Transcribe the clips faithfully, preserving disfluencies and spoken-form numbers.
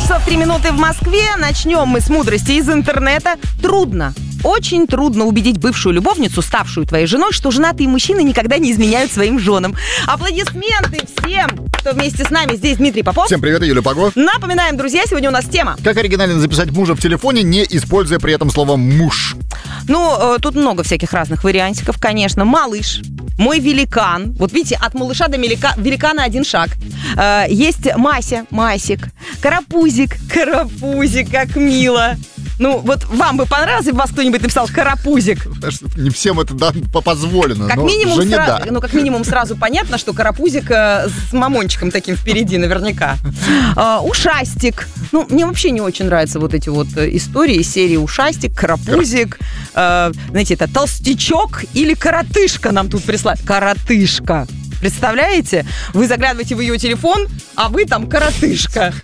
часов три минуты в Москве. Начнем мы с мудрости из интернета. Трудно. Очень трудно убедить бывшую любовницу, ставшую твоей женой, что женатые мужчины никогда не изменяют своим женам. Аплодисменты всем, кто вместе с нами. Здесь Дмитрий Попов. Всем привет, Юля Пого. Напоминаем, друзья, сегодня у нас тема. Как оригинально записать мужа в телефоне, не используя при этом слово «муж». Ну, тут много всяких разных вариантиков, конечно. Малыш, мой великан. Вот видите, от малыша до велика... великана один шаг. Есть Мася, Масик, Карапузик, Карапузик, как мило. Ну, вот вам бы понравилось, если бы вас кто-нибудь написал «Карапузик». Не всем это да, позволено, как но минимум жене сра... да. Ну, как минимум сразу понятно, что Карапузик э, с мамончиком таким впереди наверняка. Э, ушастик. Ну, мне вообще не очень нравятся вот эти вот истории из серии «Ушастик», «Карапузик». Э, знаете, это «Толстячок» или «Коротышка» нам тут прислали. «Коротышка». Представляете? Вы заглядываете в ее телефон, а вы там «Коротышка».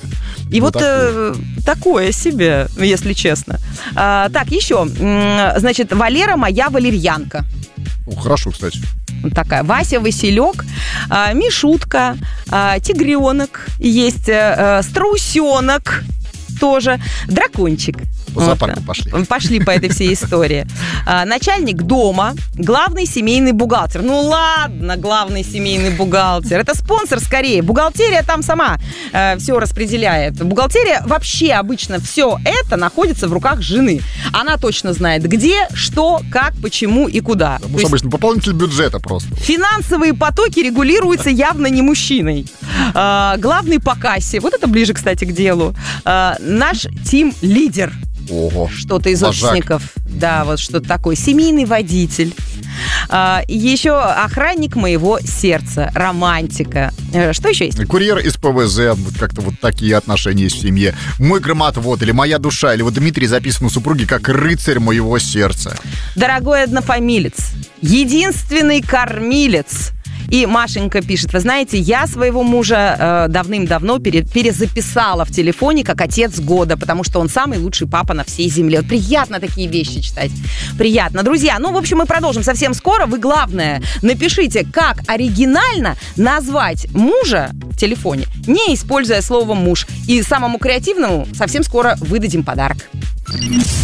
И вот, вот такое. Э, такое себе, если честно. А, так, еще. Значит, Валера моя валерьянка. О, хорошо, кстати. Вот такая. Вася Василек, а, Мишутка, а, Тигренок, есть а, Страусенок тоже, Дракончик. По зоопарку вот. пошли. Пошли по этой всей истории. А, начальник дома, главный семейный бухгалтер. Ну ладно, главный семейный бухгалтер. Это спонсор скорее. Бухгалтерия там сама э, все распределяет. Бухгалтерия вообще обычно все это находится в руках жены. Она точно знает, где, что, как, почему и куда. Да, муж обычно пополнитель бюджета просто. Финансовые потоки регулируются явно не мужчиной. А, главный по кассе. Вот это ближе, кстати, к делу. А, наш тим-лидер. Ого. Что-то из Вожак. офисников. Да, вот что-то такое. Семейный водитель. А, еще охранник моего сердца. Романтика. Что еще есть? Курьер из ПВЗ. Вот как-то вот такие отношения есть в семье. Мой громоотвод или моя душа. Или вот Дмитрий записан у супруги как рыцарь моего сердца. Дорогой однофамилец. Единственный кормилец. И Машенька пишет: вы знаете, я своего мужа э, давным-давно пере, перезаписала в телефоне как отец года, потому что он самый лучший папа на всей земле. Вот приятно такие вещи читать. Приятно. Друзья, ну, в общем, мы продолжим совсем скоро. Вы, главное, напишите, как оригинально назвать мужа в телефоне, не используя слово «муж». И самому креативному совсем скоро выдадим подарок.